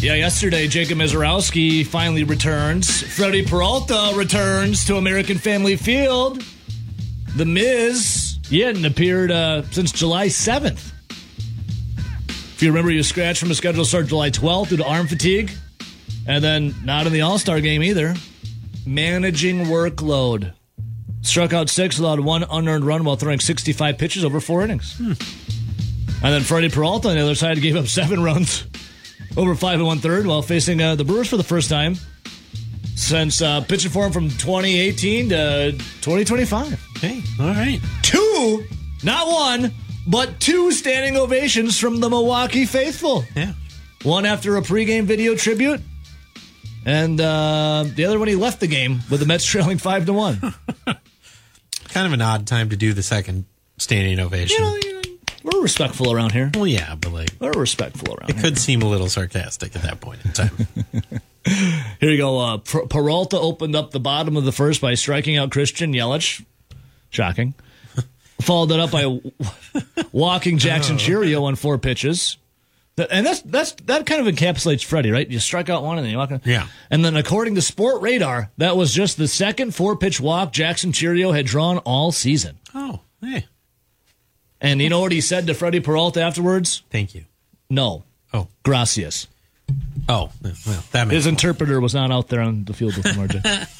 Yeah, yesterday, Jacob Mizorowski finally returns. Freddie Peralta returns to American Family Field. The Miz, he hadn't appeared since July 7th. If you remember, he was scratched from his scheduled start July 12th due to arm fatigue. And then not in the All-Star game either. Managing workload. Struck out 6, allowed 1 unearned run while throwing 65 pitches over 4 innings. And then Freddie Peralta on the other side gave up 7 runs over 5 1/3 while facing the Brewers for the first time since pitching for him from 2018 to 2025. Okay, all right. 2, not 1, but 2 standing ovations from the Milwaukee faithful. Yeah. One after a pregame video tribute, and the other when he left the game with the Mets trailing 5-1. Kind of an odd time to do the second standing ovation. We're respectful around here. Well, yeah, but We're respectful around it here. could seem a little sarcastic at that point in time. Here you go. Peralta opened up the bottom of the first by striking out Christian Yelich. Shocking. Followed it up by walking Jackson Cheerio on 4 pitches. And that kind of encapsulates Freddie, right? You strike out one and then you walk in. Yeah. And then according to Sport Radar, that was just the second 4-pitch walk Jackson Cheerio had drawn all season. Oh, hey. And you know what he said to Freddie Peralta afterwards? Thank you. No. Oh. Gracias. Oh, well, that makes His interpreter was not out there on the field with him, RJ.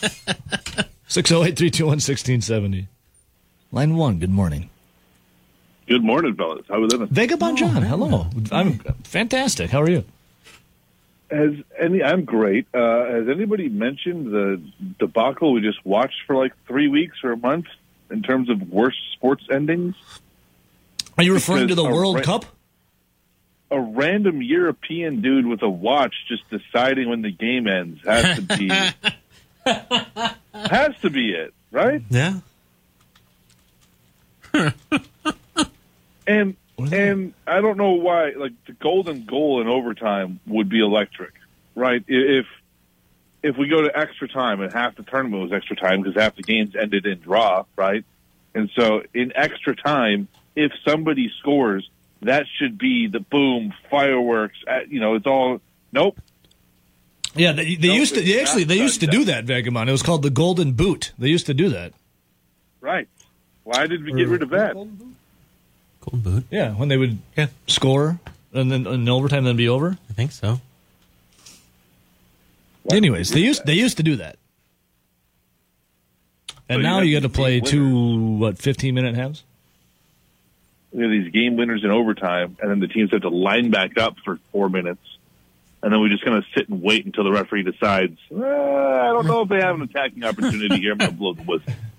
608-321-1670. Line 1, good morning. Good morning, fellas. How are we living? Vagabond John, hello. I'm fantastic. How are you? I'm great. Has anybody mentioned the debacle we just watched for like 3 weeks or a month in terms of worst sports endings? Are you referring to the World Cup? A random European dude with a watch just deciding when the game ends has to be has to be it, right? Yeah. And I don't know why, like, the golden goal in overtime would be electric, right? If we go to extra time and half the tournament was extra time because half the games ended in draw, right? And so in extra time, if somebody scores, that should be the boom, fireworks. It's all nope. Yeah, they used to do that, Vagabond. It was called the Golden Boot. They used to do that. Right. Why did we get rid of that? Golden boot? Yeah, when they would score and then in overtime then be over. I think so. Anyways, they used to do that. And now you got to play 15-minute halves? We have these game winners in overtime, and then the teams have to line back up for 4 minutes. And then we're just going to sit and wait until the referee decides, I don't know if they have an attacking opportunity here. I'm going to blow the whistle.